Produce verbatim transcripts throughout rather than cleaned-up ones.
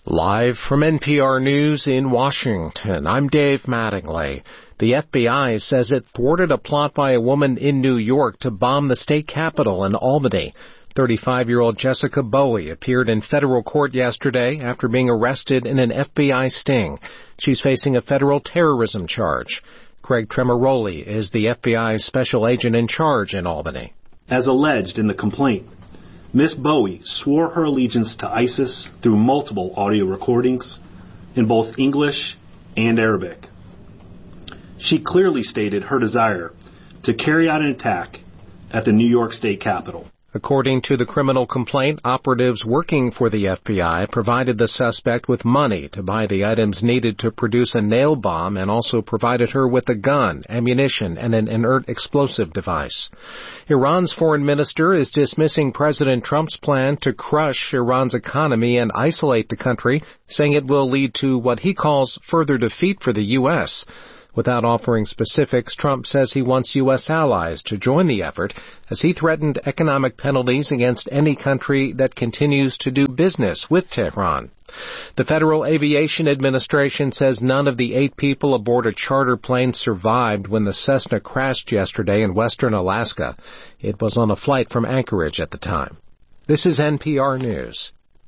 Live from N P R News in Washington, I'm Dave Mattingly. The F B I says it thwarted a plot by a woman in New York to bomb the state capitol in Albany. thirty-five-year-old Jessica Bowie appeared in federal court yesterday after being arrested in an F B I sting. She's facing a federal terrorism charge. Craig Tremoroli is the F B I's special agent in charge in Albany. As alleged in the complaint, Miss Bowie swore her allegiance to ISIS through multiple audio recordings in both English and Arabic. She clearly stated her desire to carry out an attack at the New York State Capitol. According to the criminal complaint, operatives working for the F B I provided the suspect with money to buy the items needed to produce a nail bomb and also provided her with a gun, ammunition, and an inert explosive device. Iran's foreign minister is dismissing President Trump's plan to crush Iran's economy and isolate the country, saying it will lead to what he calls further defeat for the U S Without offering specifics, Trump says he wants U S allies to join the effort as he threatened economic penalties against any country that continues to do business with Tehran. The Federal Aviation Administration says none of the eight people aboard a charter plane survived when the Cessna crashed yesterday in western Alaska. It was on a flight from Anchorage at the time. This is N P R News.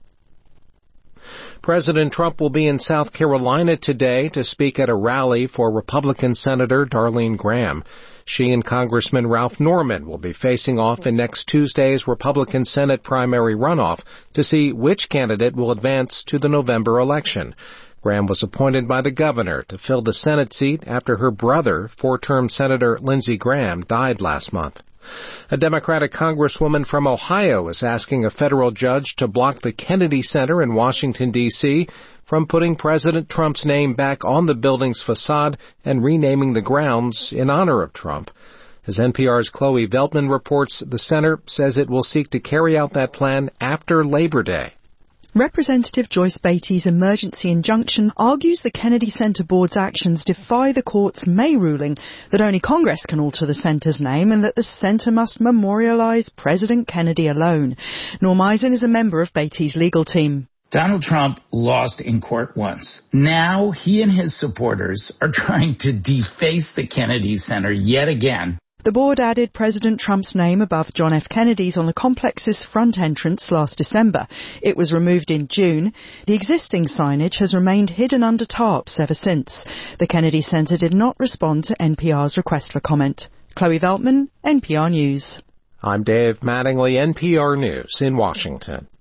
President Trump will be in South Carolina today to speak at a rally for Republican Senator Darlene Graham. She and Congressman Ralph Norman will be facing off in next Tuesday's Republican Senate primary runoff to see which candidate will advance to the November election. Graham was appointed by the governor to fill the Senate seat after her brother, four-term Senator Lindsey Graham, died last month. A Democratic congresswoman from Ohio is asking a federal judge to block the Kennedy Center in Washington, D C from putting President Trump's name back on the building's facade and renaming the grounds in honor of Trump. As N P R's Chloe Veltman reports, the center says it will seek to carry out that plan after Labor Day. Representative Joyce Beatty's emergency injunction argues the Kennedy Center Board's actions defy the court's May ruling that only Congress can alter the center's name and that the center must memorialize President Kennedy alone. Norm Eisen is a member of Beatty's legal team. Donald Trump lost in court once. Now he and his supporters are trying to deface the Kennedy Center yet again. The board added President Trump's name above John F. Kennedy's on the complex's front entrance last December. It was removed in June. The existing signage has remained hidden under tarps ever since. The Kennedy Center did not respond to N P R's request for comment. Chloe Veltman, N P R News. I'm Dave Mattingly, N P R News in Washington.